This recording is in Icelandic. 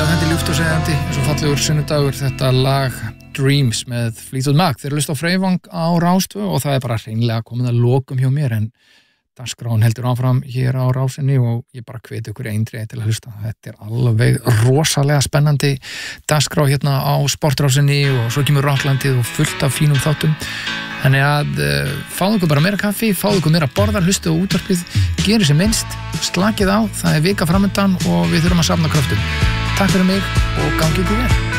Já, þetta ljúft og segjandi, eins og fallegur sunnudagur, þetta lag Dreams með Fleetwood Mac. Þeir eru hlust á Freyvang á Rás 2 og það bara hreinlega komið að lokum hjá mér, en dagskráin heldur áfram hér á Rásinni og ég bara hveti ykkur eindregið til að hlusta. Þetta alveg rosalega spennandi dagskrá hérna á Sportrásinni og svo kemur Rocklandið og fullt af fínum þáttum. Þannig að fáðu ykkur bara meira kaffi, fáðu ykkur meira borðar, hlustu á útvarpið, gerið sem minnst, slakið á, það vika framundan og við þurfum að safna kröftum. Takk fyrir mig og gangi ykkur vel.